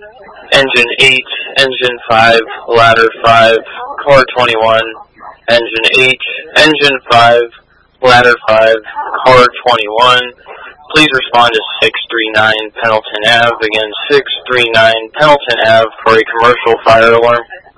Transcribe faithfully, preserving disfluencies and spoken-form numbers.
Engine eight, Engine five, Ladder five, Car twenty-one, Engine eight, Engine five, Ladder five, Car twenty-one. Please respond to six three nine Pendleton Avenue. Again, six three nine Pendleton Avenue for a commercial fire alarm.